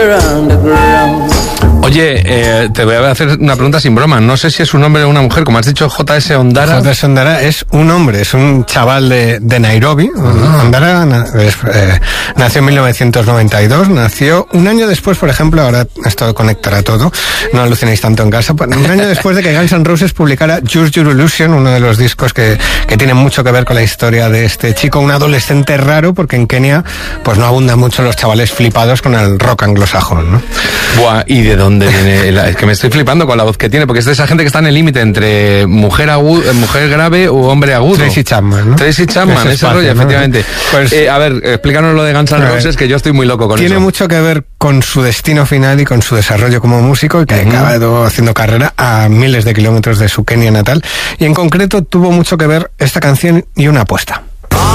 Oye, te voy a hacer una pregunta sin broma. No sé si es un hombre o una mujer. Como has dicho, J.S. Ondara. J.S. Ondara es un hombre, es un chaval de Nairobi. Ondara nació en 1992. Nació un año después, por ejemplo, ahora esto conectará todo, no alucinéis tanto en casa, un año después de que Guns N' Roses publicara Use Your Illusion, uno de los discos que tiene mucho que ver con la historia de este chico, un adolescente raro, porque en Kenia pues no abundan mucho los chavales flipados con el rock anglosajón, ¿no? Buah, ¿y de dónde viene? Es que me estoy flipando con la voz que tiene, porque es de esa gente que está en el límite entre mujer grave o hombre agudo. Tracy Chapman, ¿no? Tracy Chapman, ese rollo, ¿no? Efectivamente. Pues, a ver, explícanos lo de Guns N' Roses, que yo estoy muy loco con eso. Tiene mucho que ver con su destino final y con su desarrollo como músico, y que ha acabado haciendo carrera a miles de kilómetros de su Kenia natal. Y en concreto tuvo mucho que ver esta canción y una apuesta.